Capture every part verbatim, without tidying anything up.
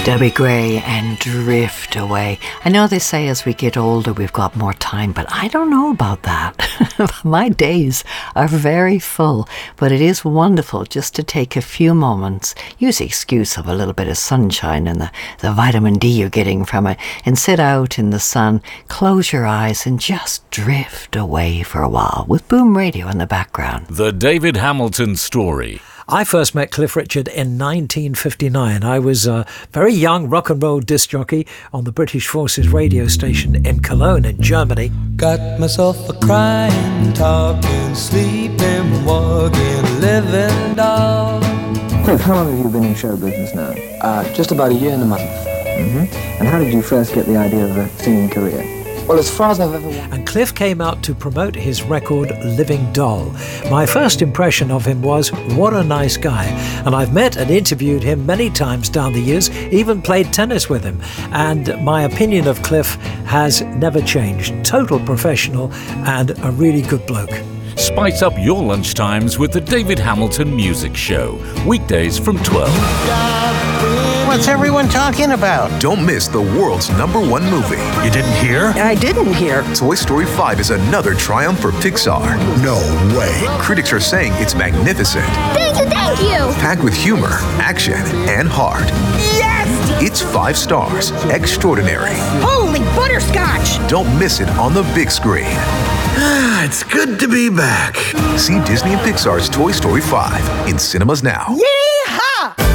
Debbie Gray and Drift Away. I know they say as we get older we've got more time, but I don't know about that. My days are very full, but it is wonderful just to take a few moments, use the excuse of a little bit of sunshine and the, the vitamin D you're getting from it, and sit out in the sun, close your eyes and just drift away for a while with Boom Radio in the background. The David Hamilton Story. I first met Cliff Richard in nineteen fifty-nine. I was a very young rock and roll disc jockey on the British Forces radio station in Cologne in Germany. Got myself a crying, talking, sleeping, walking, living doll. Cliff, how long have you been in show business now? Uh, just about a year and a month. Mm-hmm. And how did you first get the idea of a singing career? Well, as far as I've ever wanted. And Cliff came out to promote his record, Living Doll. My first impression of him was, what a nice guy. And I've met and interviewed him many times down the years, even played tennis with him. And my opinion of Cliff has never changed. Total professional and a really good bloke. Spice up your lunchtimes with the David Hamilton Music Show. Weekdays from twelve. What's everyone talking about? Don't miss the world's number one movie. You didn't hear? I didn't hear. Toy Story five is another triumph for Pixar. No way. Critics are saying it's magnificent. Thank you, thank you! Packed with humor, action, and heart. Yes! It's five stars. Extraordinary. Holy butterscotch! Don't miss it on the big screen. It's good to be back. See Disney and Pixar's Toy Story five in cinemas now. Yeehaw!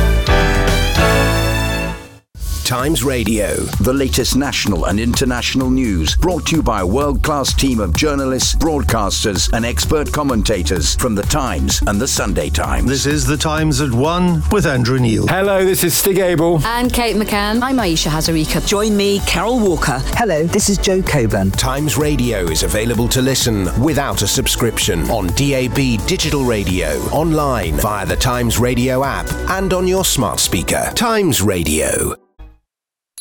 Times Radio, the latest national and international news, brought to you by a world-class team of journalists, broadcasters, and expert commentators from The Times and The Sunday Times. This is The Times at one with Andrew Neil. Hello, this is Stig Abel. And Kate McCann. I'm Aisha Hazarika. Join me, Carol Walker. Hello, this is Joe Coburn. Times Radio is available to listen without a subscription on D A B digital radio, online via the Times Radio app, and on your smart speaker. Times Radio.